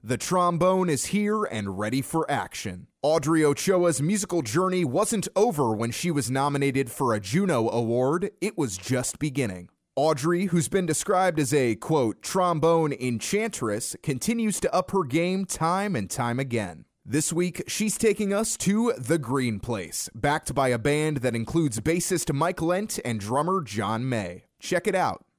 The trombone is here and ready for action. Audrey Ochoa's musical journey wasn't over when she was nominated for a Juno Award, it was just beginning. Audrey, who's been described as a, quote, trombone enchantress, continues to up her game time and time again. This week, she's taking us to The Green Place, backed by a band that includes bassist Mike Lent and drummer John May. Check it out.